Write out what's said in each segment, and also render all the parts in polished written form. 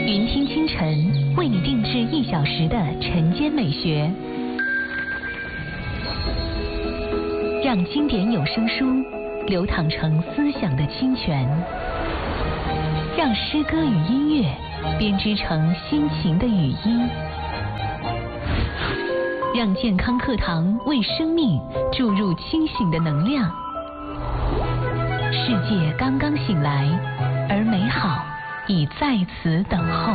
云听清晨为你定制1小时的晨间美学，让经典有声书流淌成思想的清泉，让诗歌与音乐编织成心情的语音，让健康课堂为生命注入清醒的能量。世界刚刚醒来，而美好已在此等候。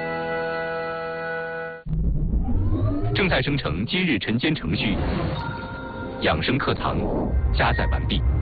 正在生成今日晨间程序，养生课堂加载完毕。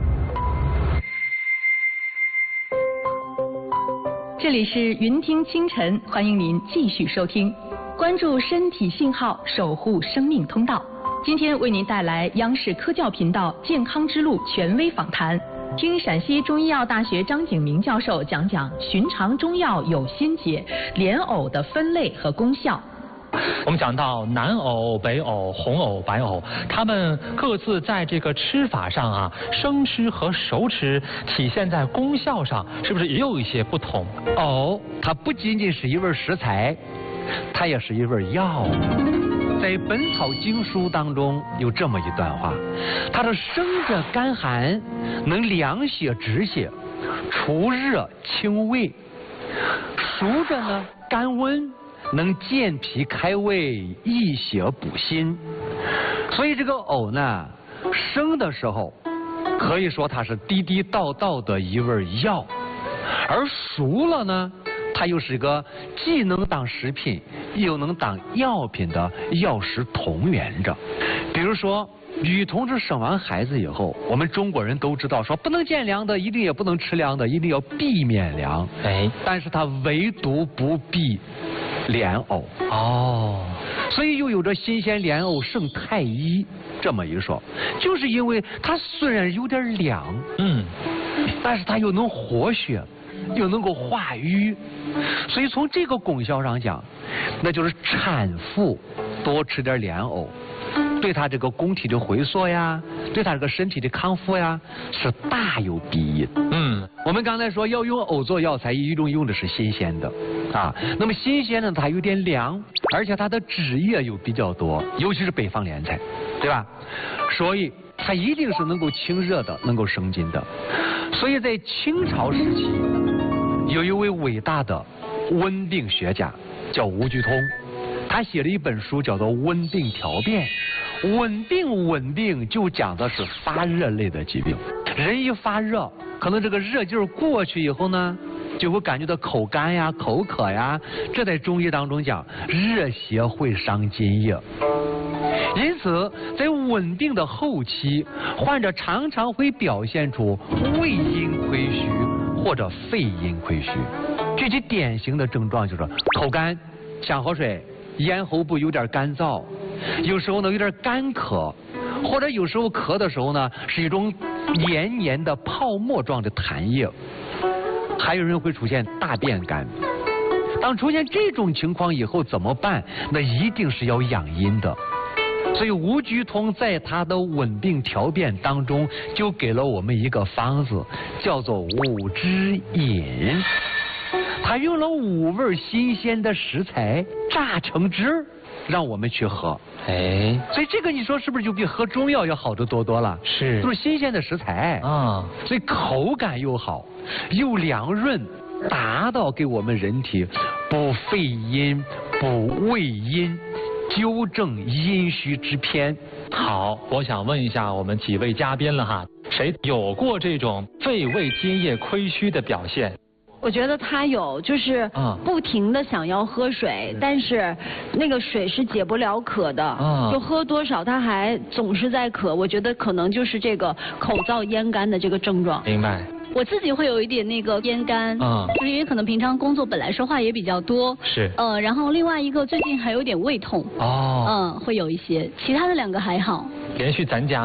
这里是云听清晨，欢迎您继续收听，关注身体信号，守护生命通道。今天为您带来央视科教频道健康之路权威访谈，听陕西中医药大学张景明教授讲讲寻常中药有心解，莲藕的分类和功效。 我们讲到南藕、北藕、红藕、白藕，它们各自在这个吃法上啊，生吃和熟吃体现在功效上，是不是也有一些不同？ 藕，它不仅仅是一味食材，它也是一味药。在《本草经书》当中有这么一段话，它说生着甘寒，能凉血止血，除热清胃；熟着呢甘温，能健脾开胃，益血补心。所以这个藕呢，生的时候可以说它是地地道道的一味药，而熟了呢，它又是一个既能当食品又能当药品的药食同源着。比如说女同志生完孩子以后，我们中国人都知道说不能见凉的，一定也不能吃凉的，一定要避免凉。但是它唯独不避莲藕哦，所以又有着新鲜莲藕胜太医这么一说，就是因为它虽然有点凉，但是它又能活血，又能够化瘀，所以从这个功效上讲，那就是产妇多吃点莲藕，对她这个宫体的回缩呀，对她这个身体的康复呀，是大有裨益。我们刚才说要用藕做药材，一种用的是新鲜的啊，那么新鲜呢，它有点凉，而且它的汁液又比较多，尤其是北方莲菜，对吧？所以它一定是能够清热的，能够生津的。所以在清朝时期，有一位伟大的温病学家叫吴鞠通，他写了一本书叫做《温病调变》。温病就讲的是发热类的疾病。人一发热，可能这个热劲儿过去以后呢，就会感觉到口干呀、口渴呀，这在中医当中讲，热邪会伤津液。因此在温病的后期，患者常常会表现出胃阴亏虚或者肺阴亏虚。具体典型的症状就是口干、想喝水，咽喉部有点干燥，有时候呢有点干咳，或者有时候咳的时候呢是一种黏黏的泡沫状的痰液，还有人会出现大便干。当出现这种情况以后怎么办？那一定是要养阴的。所以吴鞠通在他的温病调变当中就给了我们一个方子，叫做五汁饮。他用了5味新鲜的食材榨成汁，让我们去喝。所以这个你说是不是就比喝中药要好得多多了？是，都是新鲜的食材啊，所以口感又好，又凉润，达到给我们人体补肺阴、补胃阴，纠正阴虚之偏。 好，我想问一下我们几位嘉宾了哈，谁有过这种肺胃津液亏虚的表现？ 我觉得他有，就是不停的想要喝水，但是那个水是解不了渴的，就喝多少他还总是在渴。我觉得可能就是这个口燥咽干的这个症状。 明白。 我自己会有一点那个咽干，就是因为可能平常工作本来说话也比较多， 是， 然后另外一个最近还有点胃痛，会有一些，其他的2个还好。 连续咱家呢？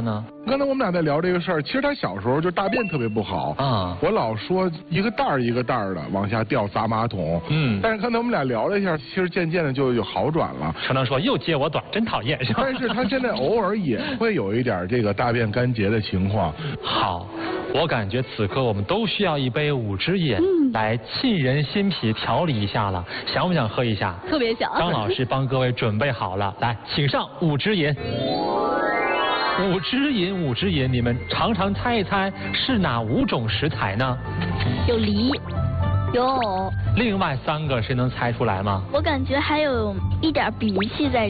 刚才我们俩在聊这个事儿，其实他小时候就大便特别不好啊，我老说一个袋儿一个袋儿的往下掉砸马桶，但是刚才我们俩聊了一下，其实渐渐的就有好转了。 可能说又接我短，真讨厌是吧？ 但是他现在偶尔也会有一点这个大便干结的情况。 好，我感觉此刻我们都需要一杯五汁饮来沁人心脾，调理一下了。想不想喝一下？ 特别想。 张老师帮各位准备好了，来，请上五汁饮。五汁饮，你们尝尝猜一猜是哪5种食材呢？ 有梨，有藕。 另外3个谁能猜出来吗？ 我感觉还有一点鼻涕在